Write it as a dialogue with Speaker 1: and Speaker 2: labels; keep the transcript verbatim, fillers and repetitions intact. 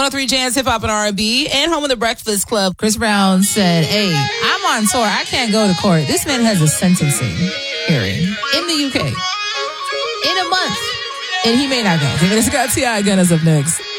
Speaker 1: oh three Jams, Hip Hop and R and B, and home of the Breakfast Club.
Speaker 2: Chris Brown said, hey, I'm on tour. I can't go to court. This man has a sentencing hearing in the U K in a month. And he may not go. Okay, let's go. T I Gunna's up next.